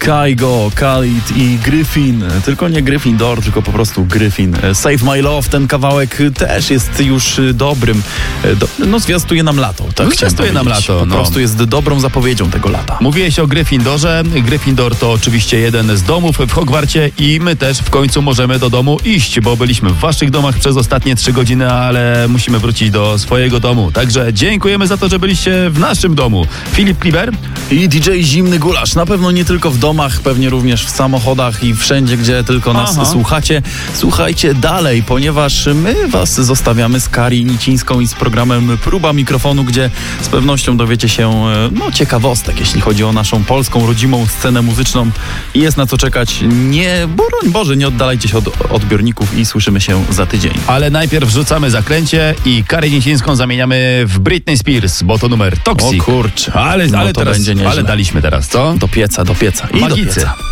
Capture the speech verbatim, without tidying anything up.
Kygo, Khalid i Gryffin. Tylko nie Gryffindor, tylko po prostu Gryffin. Save My Love, ten kawałek też jest już dobrym. Do, no zwiastuje nam lato. Tak no, zwiastuje nam lato. Po no. prostu jest dobrą zapowiedzią tego lata. Mówiłeś o Gryffindorze. Gryffindor to oczywiście jeden z domów w Hogwarcie i my też w końcu możemy do domu iść, bo byliśmy w waszych domach przez ostatnie trzy godziny, ale musimy wrócić do swojego domu. Także dziękujemy za to, że byliście w naszym domu. Filip Kliber i D J Zimny Gulasz. Na pewno nie tylko w domach, pewnie również w samochodach i wszędzie, gdzie tylko nas Aha. słuchacie. Słuchajcie dalej, ponieważ my was zostawiamy z Kari Nicińską i z programem Próba Mikrofonu, gdzie z pewnością dowiecie się no, ciekawostek, jeśli chodzi o naszą polską, rodzimą scenę muzyczną. I jest na co czekać. Nie, broń Boże, nie oddalajcie się od odbiorników i słyszymy się za tydzień. Ale najpierw rzucamy zaklęcie i Karę Nicińską zamieniamy w Britney Spears, bo to numer Toxic. O kurczę. Ale, no ale, to teraz, będzie nieźle. ale daliśmy teraz, co? Do pieca, do pieca i Magicy. do pieca.